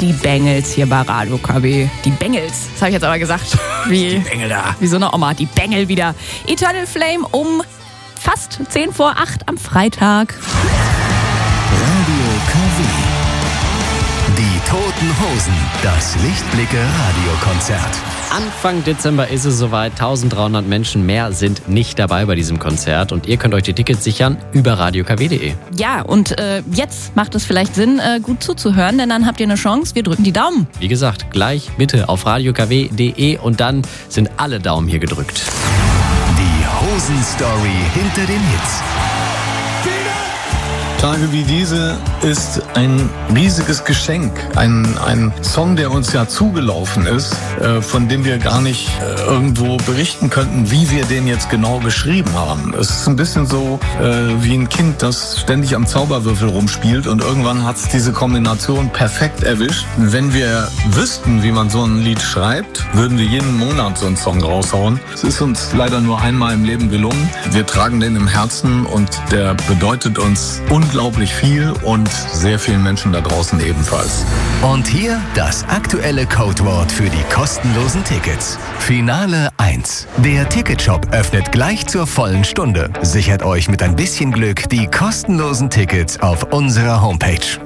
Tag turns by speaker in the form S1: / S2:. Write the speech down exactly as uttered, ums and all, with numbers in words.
S1: die Bengels hier bei Radio K W. Die Bengels, das habe ich jetzt aber gesagt. Wie,
S2: Die Bengel da.
S1: wie so eine Oma, die Bengel wieder. Eternal Flame um fast zehn vor acht am Freitag.
S3: Radio K W. Die Toten Hosen. Das Lichtblicke Radiokonzert.
S2: Anfang Dezember ist es soweit. eintausenddreihundert Menschen mehr sind nicht dabei bei diesem Konzert. Und ihr könnt euch die Tickets sichern über radio k w punkt de.
S1: Ja, und äh, jetzt macht es vielleicht Sinn, äh, gut zuzuhören, denn dann habt ihr eine Chance. Wir drücken die Daumen.
S2: Wie gesagt, gleich bitte auf radio k w punkt de und dann sind alle Daumen hier gedrückt.
S3: Die Hosen-Story hinter den Hits.
S4: Tage wie diese ist ein riesiges Geschenk. Ein, ein Song, der uns ja zugelaufen ist, äh, von dem wir gar nicht äh, irgendwo berichten könnten, wie wir den jetzt genau geschrieben haben. Es ist ein bisschen so äh, wie ein Kind, das ständig am Zauberwürfel rumspielt und irgendwann hat es diese Kombination perfekt erwischt. Wenn wir wüssten, wie man so ein Lied schreibt, würden wir jeden Monat so einen Song raushauen. Es ist uns leider nur einmal im Leben gelungen. Wir tragen den im Herzen und der bedeutet uns unglaublich Unglaublich viel und sehr vielen Menschen da draußen ebenfalls.
S3: Und hier das aktuelle Codewort für die kostenlosen Tickets. Finale eins. Der Ticketshop öffnet gleich zur vollen Stunde. Sichert euch mit ein bisschen Glück die kostenlosen Tickets auf unserer Homepage